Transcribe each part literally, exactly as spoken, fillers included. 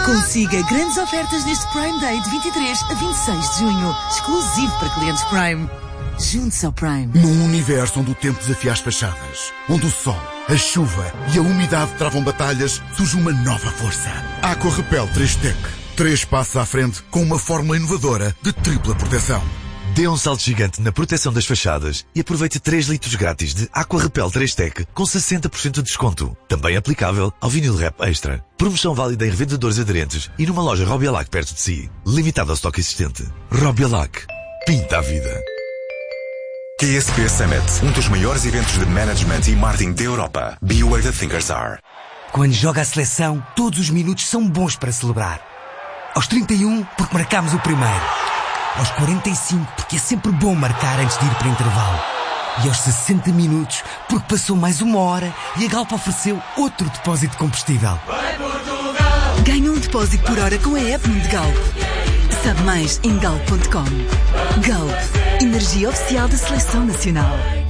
Consiga grandes ofertas neste Prime Day de vinte e três a vinte e seis de junho. Exclusivo para clientes Prime. Junte-se ao Prime. Num universo onde o tempo desafia as fachadas, onde o sol, a chuva e a umidade travam batalhas, surge uma nova força. Aqua Repel três Tech. Três passos à frente com uma fórmula inovadora de tripla proteção. Dê um salto gigante na proteção das fachadas e aproveite três litros grátis de Aqua Repel três Tech com sessenta por cento de desconto. Também aplicável ao vinil Rap Extra. Promoção válida em revendedores aderentes e numa loja Robialac perto de si. Limitado ao estoque existente. Robialac. Pinta a vida. Q S P Summit, um dos maiores eventos de management e marketing da Europa. Be where the thinkers are. Quando joga a seleção, todos os minutos são bons para celebrar. Aos trinta e um, porque marcámos o primeiro. Aos quarenta e cinco, porque é sempre bom marcar antes de ir para intervalo. E aos sessenta minutos, porque passou mais uma hora e a Galp ofereceu outro depósito de combustível. Ganhe um depósito por hora com a app de Galp. Sabe mais em galp ponto com. Galp, energia oficial da Seleção Nacional.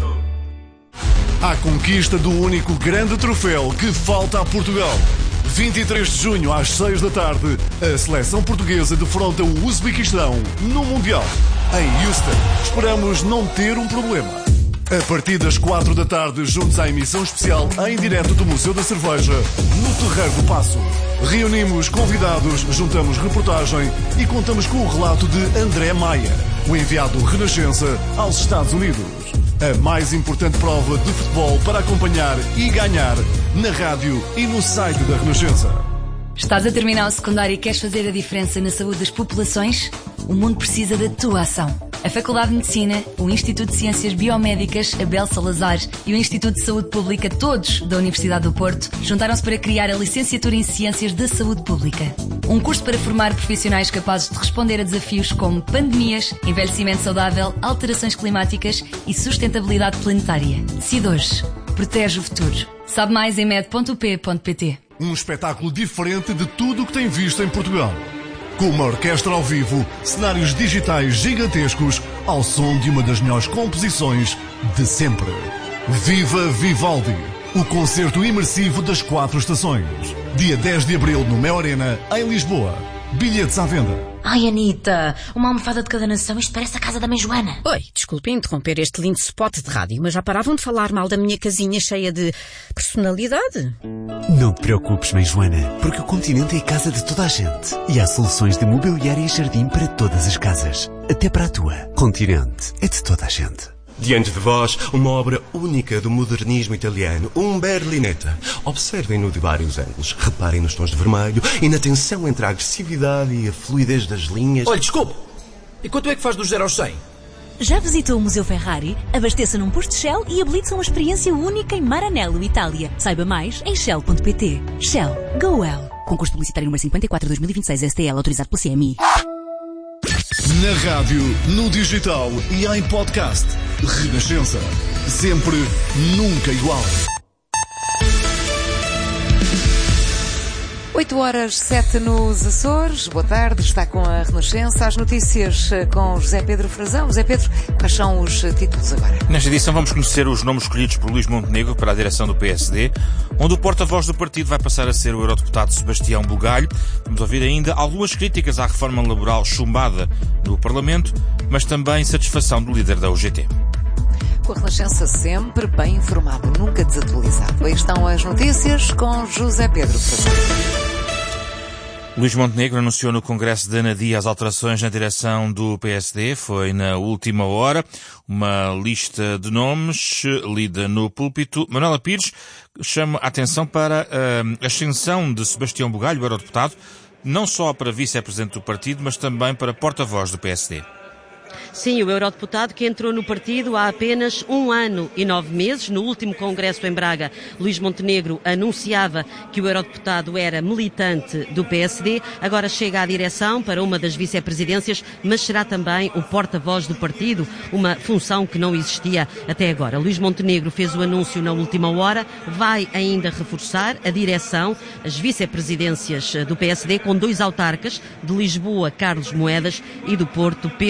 À conquista do único grande troféu que falta a Portugal. vinte e três de junho, às seis da tarde, a seleção portuguesa defronta o Uzbequistão no Mundial. Em Houston, esperamos não ter um problema. A partir das quatro da tarde, juntos à emissão especial em direto do Museu da Cerveja, no Terreiro do Paço. Reunimos convidados, juntamos reportagem e contamos com o relato de André Maia, o enviado Renascença aos Estados Unidos. A mais importante prova de futebol para acompanhar e ganhar na rádio e no site da Renascença. Estás a terminar o secundário e queres fazer a diferença na saúde das populações? O mundo precisa da tua ação. A Faculdade de Medicina, o Instituto de Ciências Biomédicas, Abel Salazar e o Instituto de Saúde Pública, todos da Universidade do Porto, juntaram-se para criar a Licenciatura em Ciências da Saúde Pública. Um curso para formar profissionais capazes de responder a desafios como pandemias, envelhecimento saudável, alterações climáticas e sustentabilidade planetária. Decide hoje. Protege o futuro. Sabe mais em med ponto u p ponto p t. Um espetáculo diferente de tudo o que tem visto em Portugal. Com uma orquestra ao vivo, cenários digitais gigantescos, ao som de uma das melhores composições de sempre. Viva Vivaldi, o concerto imersivo das quatro estações. Dia dez de abril no Mel Arena, em Lisboa. Bilhetes à venda. Ai, Anitta, uma almofada de cada nação, isto parece a casa da mãe Joana. Oi, desculpe interromper este lindo spot de rádio, mas já paravam de falar mal da minha casinha cheia de personalidade? Não te preocupes, mãe Joana, porque o Continente é a casa de toda a gente. E há soluções de mobiliário e jardim para todas as casas. Até para a tua. Continente é de toda a gente. Diante de vós, uma obra única do modernismo italiano, um Berlinetta. Observem-no de vários ângulos, reparem nos tons de vermelho e na tensão entre a agressividade e a fluidez das linhas. Olha, desculpe, e quanto é que faz dos zero aos cem? Já visitou o Museu Ferrari? Abasteça num posto Shell e habilite-se a uma experiência única em Maranello, Itália. Saiba mais em shell ponto p t. Shell. Go well. Concurso publicitário número cinquenta e quatro de dois mil e vinte e seis S T L, autorizado pelo C M I. Na rádio, no digital e em podcast. Renascença. Sempre, nunca igual. oito horas, sete nos Açores. Boa tarde, está com a Renascença. As notícias com José Pedro Frazão. José Pedro, quais são os títulos agora? Nesta edição vamos conhecer os nomes escolhidos por Luís Montenegro para a direção do P S D, onde o porta-voz do partido vai passar a ser o eurodeputado Sebastião Bugalho. Vamos ouvir ainda algumas críticas à reforma laboral chumbada no Parlamento, mas também satisfação do líder da U G T. Com a Renascença sempre bem informado, nunca desatualizado. Aí estão as notícias com José Pedro Frazão. Luís Montenegro anunciou no Congresso de Anadia as alterações na direção do P S D. Foi na última hora. Uma lista de nomes lida no púlpito. Manuela Pires chama a atenção para uh, a ascensão de Sebastião Bugalho, eurodeputado, não só para vice-presidente do partido, mas também para porta-voz do P S D. Sim, o eurodeputado que entrou no partido há apenas um ano e nove meses. No último congresso em Braga, Luís Montenegro anunciava que o eurodeputado era militante do P S D. Agora chega à direção para uma das vice-presidências, mas será também o porta-voz do partido, uma função que não existia até agora. Luís Montenegro fez o anúncio na última hora, vai ainda reforçar a direção, as vice-presidências do P S D, com dois autarcas, de Lisboa, Carlos Moedas, e do Porto, Pedro Duarte.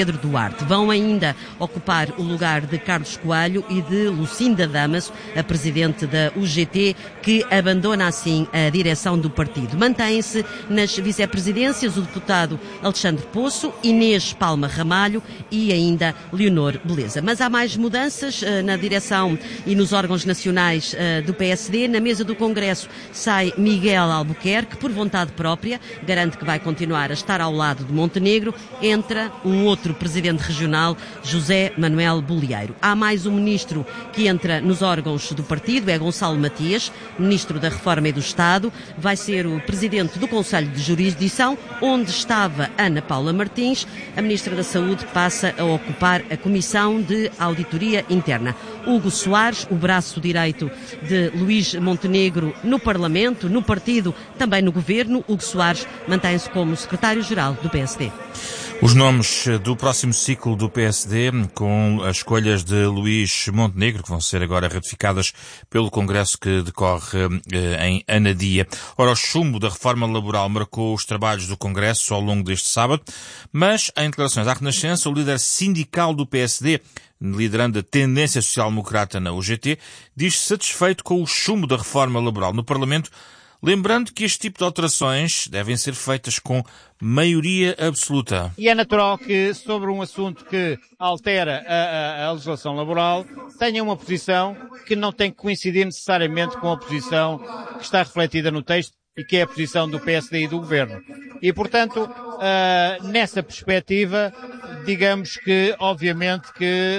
parte. Vão ainda ocupar o lugar de Carlos Coelho e de Lucinda Damaso, a presidente da U G T, que abandona assim a direção do partido. Mantém-se nas vice-presidências o deputado Alexandre Poço, Inês Palma Ramalho e ainda Leonor Beleza. Mas há mais mudanças uh, na direção e nos órgãos nacionais uh, do P S D. Na mesa do Congresso sai Miguel Albuquerque, por vontade própria, garante que vai continuar a estar ao lado de Montenegro. Entra um outro presidente regional, José Manuel Bolieiro. Há mais um ministro que entra nos órgãos do partido, é Gonçalo Matias, ministro da Reforma e do Estado. Vai ser o presidente do Conselho de Jurisdição, onde estava Ana Paula Martins. A ministra da Saúde passa a ocupar a Comissão de Auditoria Interna. Hugo Soares, o braço direito de Luís Montenegro no Parlamento, no partido, também no governo. Hugo Soares mantém-se como secretário-geral do P S D. Os nomes do próximo ciclo do P S D, com as escolhas de Luís Montenegro, que vão ser agora ratificadas pelo Congresso que decorre eh, em Anadia. Ora, o chumbo da reforma laboral marcou os trabalhos do Congresso ao longo deste sábado, mas em declarações à Renascença, o líder sindical do P S D, liderando a tendência social-democrata na U G T, diz-se satisfeito com o chumbo da reforma laboral no Parlamento, lembrando que este tipo de alterações devem ser feitas com maioria absoluta. E é natural que, sobre um assunto que altera a, a, a legislação laboral, tenha uma posição que não tem que coincidir necessariamente com a posição que está refletida no texto e que é a posição do P S D e do Governo. E, portanto, uh, nessa perspectiva, digamos que, obviamente, que...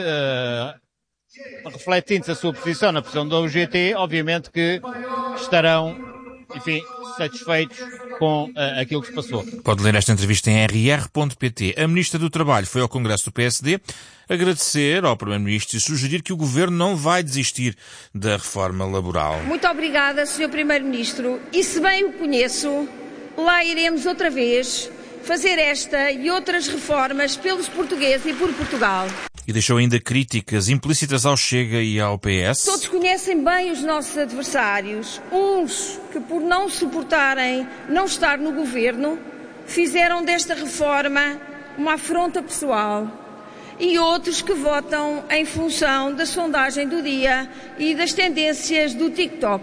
Uh, refletindo-se a sua posição na posição da U G T, obviamente que estarão, enfim, satisfeitos com uh, aquilo que se passou. Pode ler esta entrevista em r r ponto p t. A Ministra do Trabalho foi ao Congresso do P S D agradecer ao Primeiro-Ministro e sugerir que o Governo não vai desistir da reforma laboral. Muito obrigada, senhor Primeiro-Ministro. E se bem o conheço, lá iremos outra vez fazer esta e outras reformas pelos portugueses e por Portugal. E deixou ainda críticas implícitas ao Chega e ao P S. Todos conhecem bem os nossos adversários. Uns que, por não suportarem não estar no governo, fizeram desta reforma uma afronta pessoal. E outros que votam em função da sondagem do dia e das tendências do TikTok.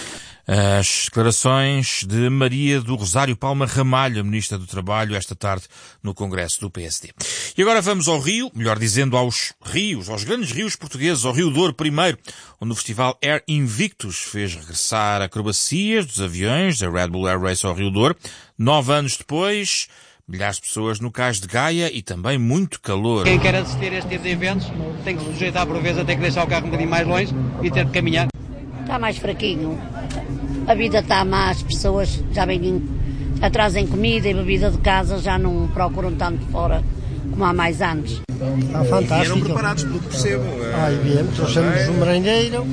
As declarações de Maria do Rosário Palma Ramalho, Ministra do Trabalho, esta tarde no Congresso do P S D. E agora vamos ao Rio, melhor dizendo aos rios, aos grandes rios portugueses, ao Rio Douro primeiro, onde o festival Air Invictus fez regressar acrobacias dos aviões da Red Bull Air Race ao Rio Douro. Nove anos depois, milhares de pessoas no Cais de Gaia e também muito calor. Quem quer assistir a este tipo de eventos tem que se sujeitar por vezes a ter que deixar o carro um bocadinho mais longe e ter de caminhar. Está mais fraquinho. A vida está má, as pessoas já vêm, já trazem comida e bebida de casa, já não procuram tanto fora como há mais anos. Está fantástico. E eram preparados, pelo que percebo. Ah, e viemos, trouxemos um merengueiro.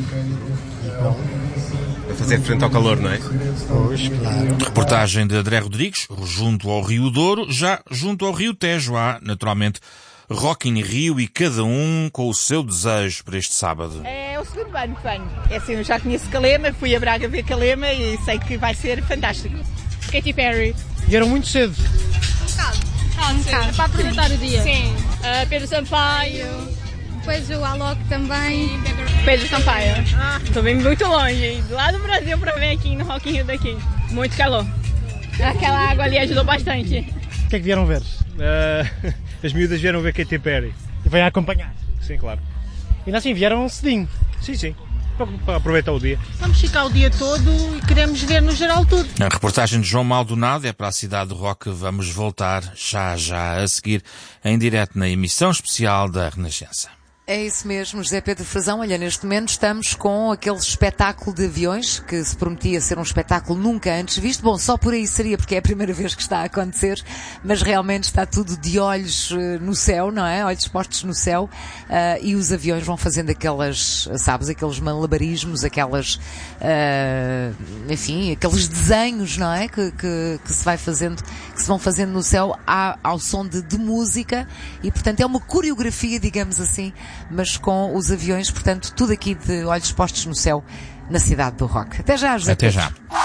Para fazer frente ao calor, não é? Pois, claro. Reportagem de André Rodrigues, junto ao Rio Douro, já junto ao Rio Tejo. Há, naturalmente, Rock in Rio e cada um com o seu desejo para este sábado. É o segundo ano que venho. É assim, eu já conheço Calema, fui a Braga ver Calema e sei que vai ser fantástico. Katy Perry. Vieram muito cedo. Um bocado. Ah, um bocado. É para aproveitar o dia. Sim. Uh, Pedro Sampaio. Depois o Alok também. Pedro Sampaio. Ah, estou bem muito longe. Do lado do Brasil para ver aqui no Rock in Rio daqui. Muito calor. Aquela água ali ajudou bastante. O que é que vieram ver? Uh, as miúdas vieram ver Katy Perry. E veio a acompanhar? Sim, claro. E ainda assim vieram cedinho? Sim, sim. Para, para aproveitar o dia. Vamos ficar o dia todo e queremos ver no geral tudo. A reportagem de João Maldonado é para a cidade do rock. Vamos voltar já já a seguir em direto na emissão especial da Renascença. É isso mesmo, José Pedro Frazão. Olha, neste momento estamos com aquele espetáculo de aviões que se prometia ser um espetáculo nunca antes visto. Bom, só por aí seria, porque é a primeira vez que está a acontecer, mas realmente está tudo de olhos no céu, não é? Olhos postos no céu, uh, e os aviões vão fazendo aquelas, sabes, aqueles malabarismos, aquelas, uh, enfim, aqueles desenhos, não é? Que, que, que se vai fazendo, que se vão fazendo no céu ao, ao som de, de música, e portanto é uma coreografia, digamos assim, mas com os aviões, portanto, tudo aqui de olhos postos no céu, na cidade do rock. Até já, José Até Pedro. já.